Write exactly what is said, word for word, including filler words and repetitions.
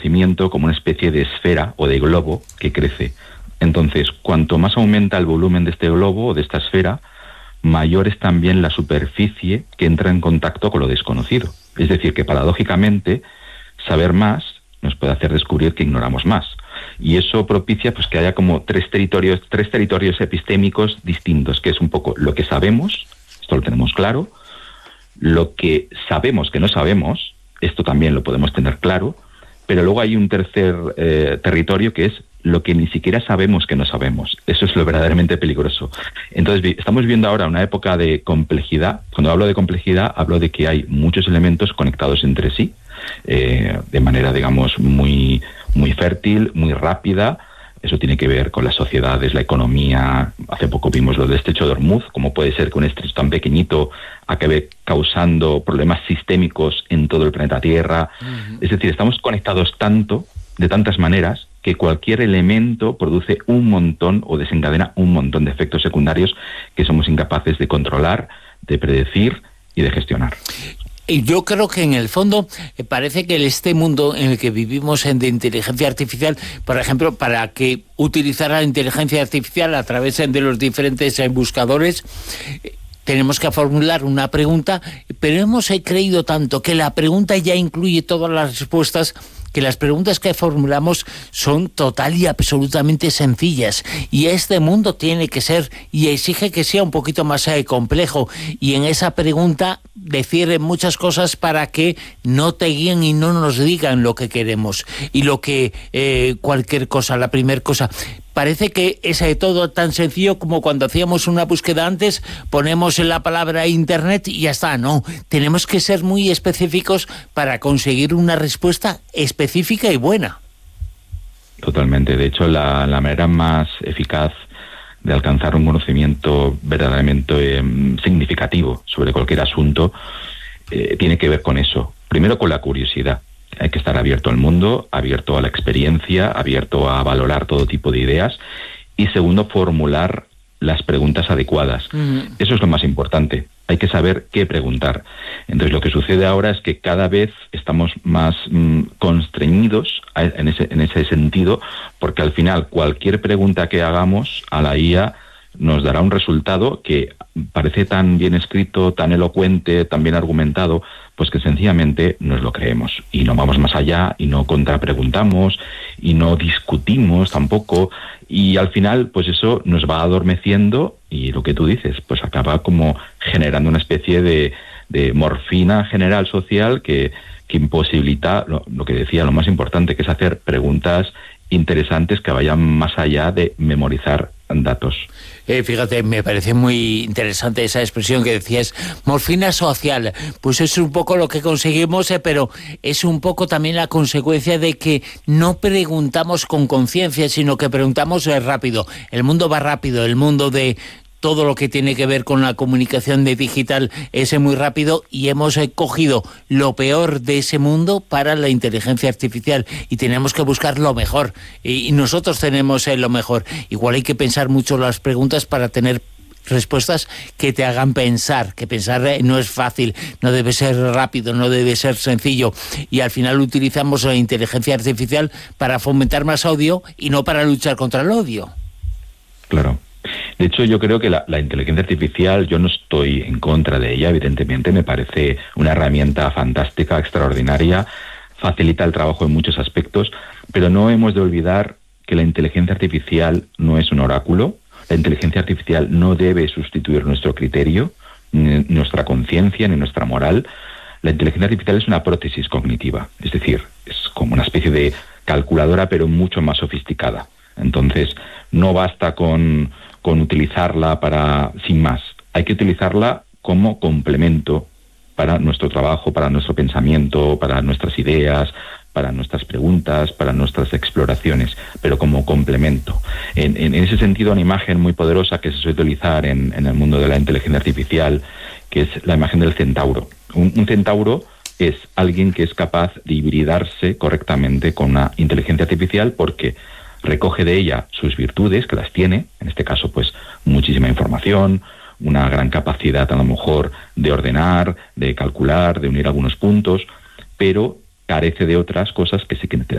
conocimiento como una especie de esfera o de globo que crece. Entonces, cuanto más aumenta el volumen de este globo o de esta esfera, mayor es también la superficie que entra en contacto con lo desconocido. Es decir, que paradójicamente, saber más nos puede hacer descubrir que ignoramos más. Y eso propicia pues que haya como tres territorios, tres territorios epistémicos distintos, que es un poco lo que sabemos, esto lo tenemos claro, lo que sabemos que no sabemos, esto también lo podemos tener claro, pero luego hay un tercer eh, territorio que es lo que ni siquiera sabemos que no sabemos. Eso es lo verdaderamente peligroso. Entonces, estamos viviendo ahora una época de complejidad. Cuando hablo de complejidad, hablo de que hay muchos elementos conectados entre sí, eh, de manera, digamos, muy, muy fértil, muy rápida. Eso tiene que ver con las sociedades, la economía. Hace poco vimos lo del estrecho de Hormuz, cómo puede ser que un estrecho tan pequeñito acabe causando problemas sistémicos en todo el planeta Tierra. Uh-huh. Es decir, estamos conectados tanto, de tantas maneras, que cualquier elemento produce un montón o desencadena un montón de efectos secundarios que somos incapaces de controlar, de predecir y de gestionar. Y yo creo que en el fondo eh, parece que este mundo en el que vivimos en de inteligencia artificial, por ejemplo, para que utilizar la inteligencia artificial a través de los diferentes eh, buscadores, eh, tenemos que formular una pregunta, pero hemos eh, creído tanto que la pregunta ya incluye todas las respuestas, que las preguntas que formulamos son total y absolutamente sencillas, y este mundo tiene que ser y exige que sea un poquito más eh, complejo, y en esa pregunta decir muchas cosas para que no te guíen y no nos digan lo que queremos y lo que eh, cualquier cosa, la primera cosa. Parece que es de todo tan sencillo como cuando hacíamos una búsqueda antes, ponemos la palabra internet y ya está. No, tenemos que ser muy específicos para conseguir una respuesta específica y buena. Totalmente. De hecho, la, la manera más eficaz de alcanzar un conocimiento verdaderamente eh, significativo sobre cualquier asunto eh, tiene que ver con eso. Primero, con la curiosidad. Hay que estar abierto al mundo, abierto a la experiencia, abierto a valorar todo tipo de ideas. Y segundo, formular las preguntas adecuadas. Uh-huh. Eso es lo más importante. Hay que saber qué preguntar. Entonces, lo que sucede ahora es que cada vez estamos más mmm, constreñidos en ese, en ese sentido, porque al final cualquier pregunta que hagamos a la I A nos dará un resultado que parece tan bien escrito, tan elocuente, tan bien argumentado, pues que sencillamente nos lo creemos y no vamos más allá y no contrapreguntamos y no discutimos tampoco, y al final pues eso nos va adormeciendo y lo que tú dices pues acaba como generando una especie de, de morfina general social que, que imposibilita lo, lo que decía, lo más importante, que es hacer preguntas interesantes que vayan más allá de memorizar datos. Eh, fíjate, me parece muy interesante esa expresión que decías, morfina social. Pues es un poco lo que conseguimos, eh, pero es un poco también la consecuencia de que no preguntamos con conciencia, sino que preguntamos eh, rápido. El mundo va rápido, el mundo de todo lo que tiene que ver con la comunicación de digital es muy rápido, y hemos eh, cogido lo peor de ese mundo para la inteligencia artificial y tenemos que buscar lo mejor, y, y nosotros tenemos eh, lo mejor. Igual hay que pensar mucho las preguntas para tener respuestas que te hagan pensar, que pensar eh, no es fácil, no debe ser rápido, no debe ser sencillo, y al final utilizamos la inteligencia artificial para fomentar más odio y no para luchar contra el odio. Claro. De hecho, yo creo que la, la inteligencia artificial, yo no estoy en contra de ella, evidentemente, me parece una herramienta fantástica, extraordinaria, facilita el trabajo en muchos aspectos, pero no hemos de olvidar que la inteligencia artificial no es un oráculo, la inteligencia artificial no debe sustituir nuestro criterio, ni nuestra conciencia, ni nuestra moral. La inteligencia artificial es una prótesis cognitiva, es decir, es como una especie de calculadora, pero mucho más sofisticada. Entonces, no basta con, con utilizarla para sin más. Hay que utilizarla como complemento para nuestro trabajo, para nuestro pensamiento, para nuestras ideas, para nuestras preguntas, para nuestras exploraciones, pero como complemento. En, en ese sentido, una imagen muy poderosa que se suele utilizar en, en el mundo de la inteligencia artificial, que es la imagen del centauro. Un, un centauro es alguien que es capaz de hibridarse correctamente con una inteligencia artificial porque recoge de ella sus virtudes, que las tiene, en este caso pues muchísima información, una gran capacidad a lo mejor de ordenar, de calcular, de unir algunos puntos, pero carece de otras cosas que sí que